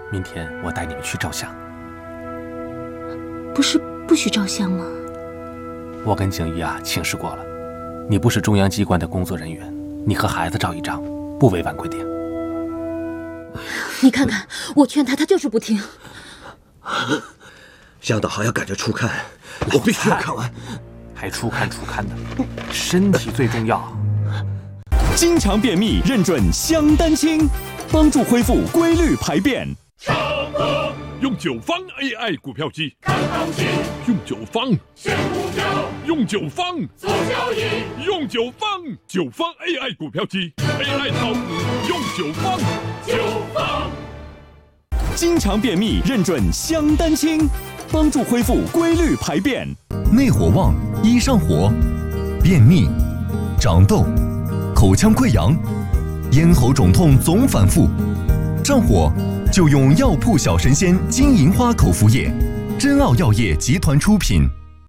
明天我带你们去照相。 不是不许照相吗？ 我跟景瑜请示过了，你不是中央机关的工作人员，你和孩子照一张，不违反规定。 你看看，我劝他就是不听。 向导还要赶着初刊，我必须要看完。 还初刊的，身体最重要。 经常便秘认准香丹清，帮助恢复规律排便。 用9方 AI 股票机看行情，用9方选股票，用9方做交易，用9方AI 股票机 AI 炒股，用9方。 经常便秘认准香丹清，帮助恢复规律排便。 内火旺，一上火，便秘、长痘、口腔溃疡、咽喉肿痛总反复，上火就用药铺小神仙金银花口服液，珍奥药业集团出品。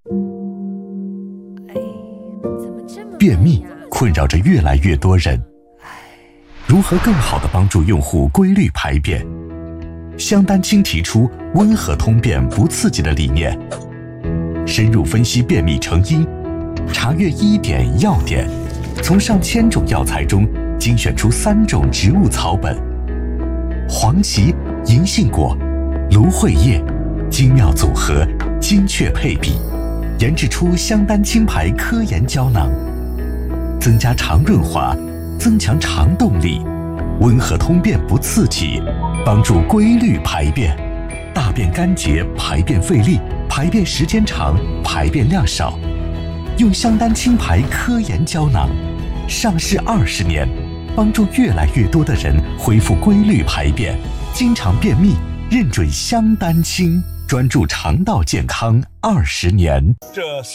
便秘困扰着越来越多人，如何更好地帮助用户规律排便？香丹清提出温和通便不刺激的理念，深入分析便秘成因，查阅医典药典，从上千种药材中精选出3种植物草本，黄芪、银杏果、芦荟叶，精妙组合，精确配比，研制出香丹清牌科研胶囊，增加肠润滑，增强肠动力，温和通便不刺激，帮助规律排便，大便干结，排便费力，排便时间长，排便量少。用香丹清牌科研胶囊，上市20年，帮助越来越多的人恢复规律排便。经常便秘，认准香丹清，专注肠道健康20年。